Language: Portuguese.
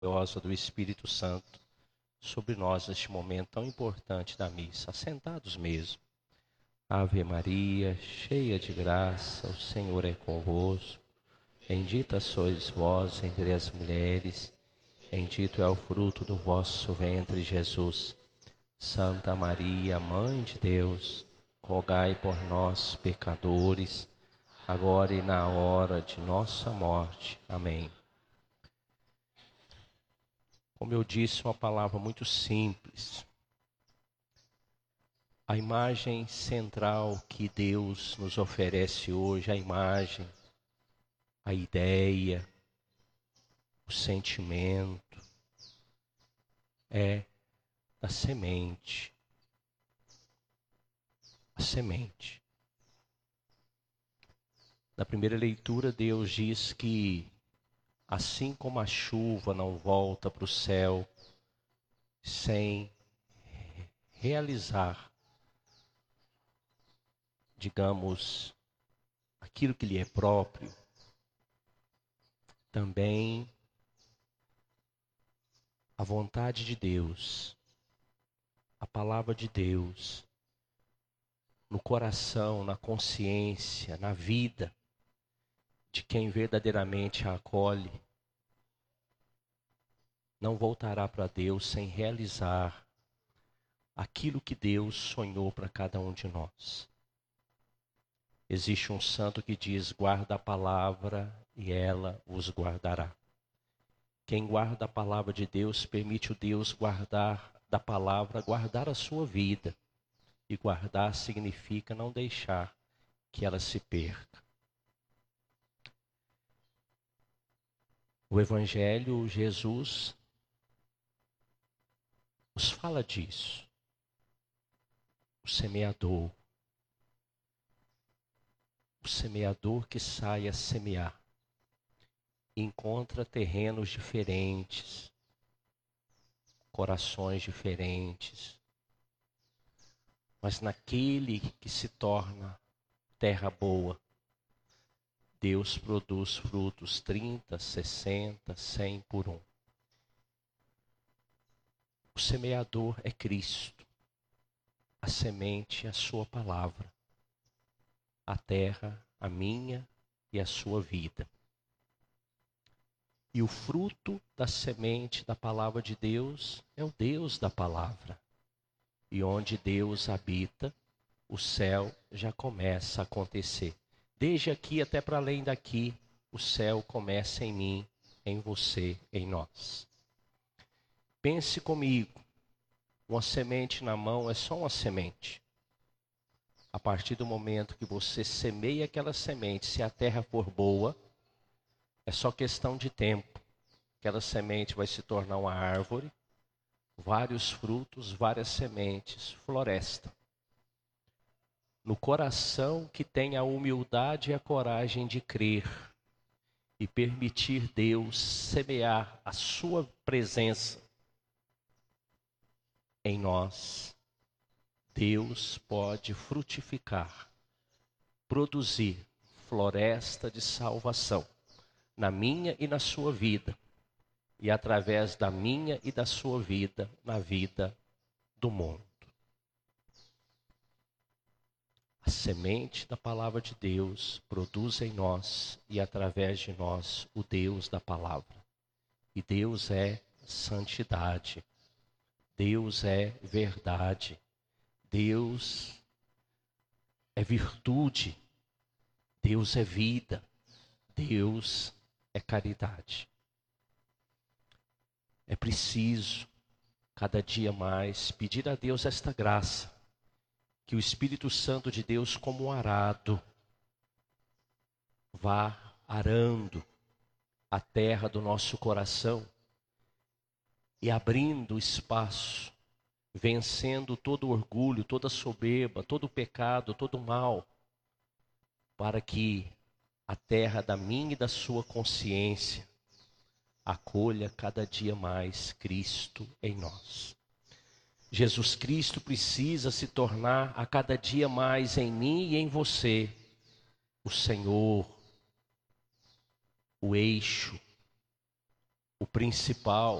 gloriosa do Espírito Santo sobre nós neste momento tão importante da missa. Assentados mesmo. Ave Maria, cheia de graça, o Senhor é convosco. Bendita sois vós entre as mulheres, bendito é o fruto do vosso ventre, Jesus. Santa Maria, Mãe de Deus, rogai por nós, pecadores, agora e na hora de nossa morte. Amém. Como eu disse, uma palavra muito simples. A imagem central que Deus nos oferece hoje, a imagem, a ideia, o sentimento, é da semente. A semente. Na primeira leitura, Deus diz que assim como a chuva não volta para o céu sem realizar, digamos, aquilo que lhe é próprio, também a vontade de Deus, a palavra de Deus, no coração, na consciência, na vida de quem verdadeiramente a acolhe, não voltará para Deus sem realizar aquilo que Deus sonhou para cada um de nós. Existe um santo que diz: guarda a palavra e ela os guardará. Quem guarda a palavra de Deus permite o Deus guardar da palavra, guardar a sua vida. E guardar significa não deixar que ela se perca. O Evangelho, Jesus, nos fala disso. O semeador que sai a semear, encontra terrenos diferentes, corações diferentes, mas naquele que se torna terra boa, Deus produz frutos 30, 60, 100 por um. O semeador é Cristo, a semente é a sua palavra, a terra, a minha e a sua vida. E o fruto da semente da palavra de Deus é o Deus da palavra. E onde Deus habita, o céu já começa a acontecer. Desde aqui até para além daqui, o céu começa em mim, em você, em nós. Pense comigo, uma semente na mão é só uma semente. A partir do momento que você semeia aquela semente, se a terra for boa, é só questão de tempo. Aquela semente vai se tornar uma árvore, vários frutos, várias sementes, floresta. No coração que tem a humildade e a coragem de crer e permitir Deus semear a sua presença em nós, Deus pode frutificar, produzir floresta de salvação na minha e na sua vida, e através da minha e da sua vida, na vida do mundo. A semente da palavra de Deus produz em nós e através de nós o Deus da palavra. E Deus é santidade, Deus é verdade, Deus é virtude, Deus é vida, Deus é caridade. É preciso, cada dia mais, pedir a Deus esta graça, que o Espírito Santo de Deus, como um arado, vá arando a terra do nosso coração e abrindo espaço, vencendo todo orgulho, toda soberba, todo pecado, todo mal, para que a terra da minha e da sua consciência acolha cada dia mais Cristo em nós. Jesus Cristo precisa se tornar a cada dia mais em mim e em você o Senhor, o eixo, o principal